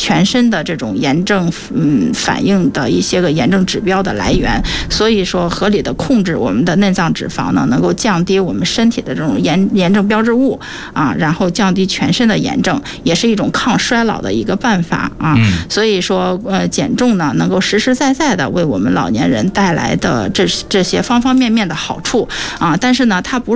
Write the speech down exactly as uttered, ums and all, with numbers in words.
全身的这种炎症嗯反应的一些个炎症指标的来源。所以说，合理的控制我们的内脏脂肪呢，能够降低我们身体的这种炎炎症标志物啊，然后降低全身的炎症，也是一种抗衰老的一个办法啊。所以说，呃，减重呢，能够实实在在的为我们老年人带来的这这些方方面面的好处啊，但是呢，它不